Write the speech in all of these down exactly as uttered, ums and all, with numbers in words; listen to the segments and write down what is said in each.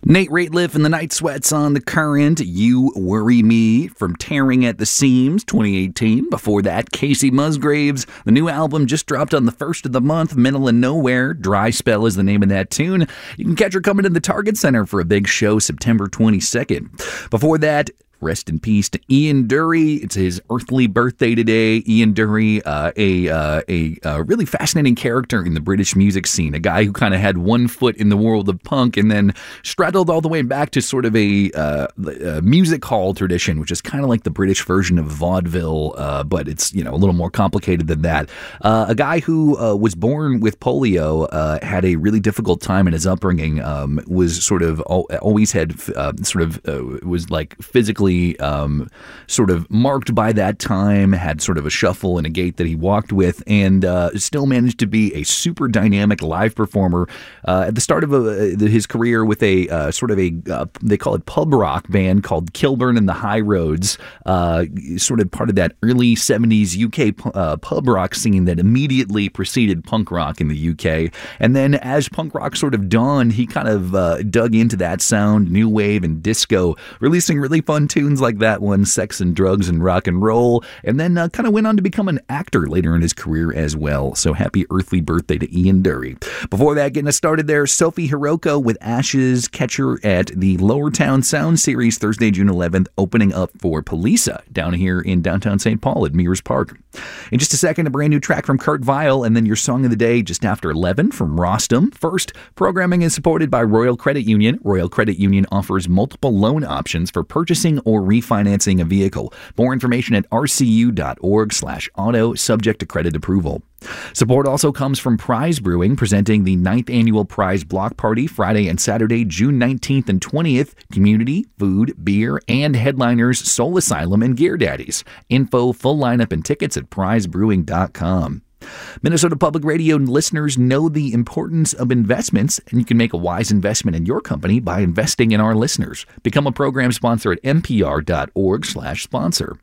Nate Rateliff and the Night Sweats on The Current. You Worry Me from Tearing at the Seams, twenty eighteen. Before that, Casey Musgraves. The new album just dropped on the first of the month, Middle of Nowhere. Dry Spell is the name of that tune. You can catch her coming to the Target Center for a big show September twenty-second. Before that, rest in peace to Ian Dury. It's his earthly birthday today. Ian Dury, uh, a, uh, a a really fascinating character in the British music scene. A guy who kind of had one foot in the world of punk and then straddled all the way back to sort of a, uh, a music hall tradition, which is kind of like the British version of vaudeville, uh, but it's, you know, a little more complicated than that. Uh, a guy who uh, was born with polio, uh, had a really difficult time in his upbringing, um, was sort of always had uh, sort of uh, was like physically Um, sort of marked by that time, had sort of a shuffle and a gait that he walked with, and uh, still managed to be a super dynamic live performer uh, at the start of a, his career with a uh, sort of a, uh, they call it pub rock band called Kilburn and the High Roads, uh, sort of part of that early seventies U K uh, pub rock scene that immediately preceded punk rock in the U K. And then as punk rock sort of dawned, he kind of uh, dug into that sound, new wave and disco, releasing really fun tunes like that one, Sex and Drugs and Rock and Roll, and then uh, kind of went on to become an actor later in his career as well. So happy earthly birthday to Ian Dury. Before that, getting us started there, Sophie Hiroko with Ashes, catcher at the Lower Town Sound Series Thursday, June eleventh, opening up for Polisa down here in downtown Saint Paul at Mears Park. In just a second, a brand new track from Kurt Vile, and then your song of the day just after eleven from Rostam. First, programming is supported by Royal Credit Union. Royal Credit Union offers multiple loan options for purchasing or refinancing a vehicle. More information at rcu.org slash auto, subject to credit approval. Support also comes from Prize Brewing, presenting the ninth Annual Prize Block Party Friday and Saturday, June nineteenth and twentieth. Community, food, beer, and headliners Soul Asylum and Gear Daddies. Info, full lineup, and tickets at prize brewing dot com. Minnesota Public Radio listeners know the importance of investments, and you can make a wise investment in your company by investing in our listeners. Become a program sponsor at npr.org slash sponsor.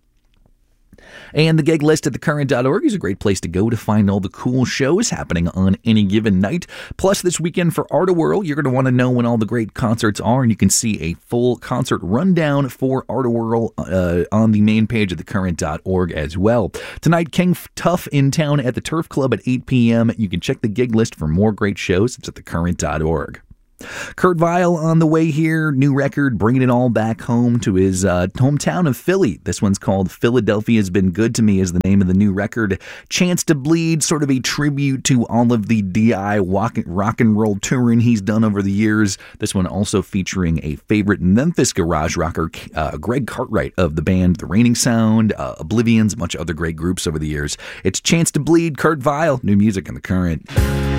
And the gig list at the current dot org is a great place to go to find all the cool shows happening on any given night. Plus, this weekend for Artaworld, you're going to want to know when all the great concerts are, and you can see a full concert rundown for Artaworld uh, on the main page of the current dot org as well. Tonight, King Tuff in town at the Turf Club at eight p.m. You can check the gig list for more great shows. It's at the current dot org. Kurt Vile on the way here, new record, bringing it all back home to his uh, hometown of Philly. This one's called Philadelphia's Been Good to Me is the name of the new record. Chance to Bleed, sort of a tribute to all of the D I rock, rock and roll touring he's done over the years. This one also featuring a favorite Memphis garage rocker, uh, Greg Cartwright of the band The Raining Sound, uh, Oblivions, a bunch of other great groups over the years. It's Chance to Bleed, Kurt Vile, new music in the current.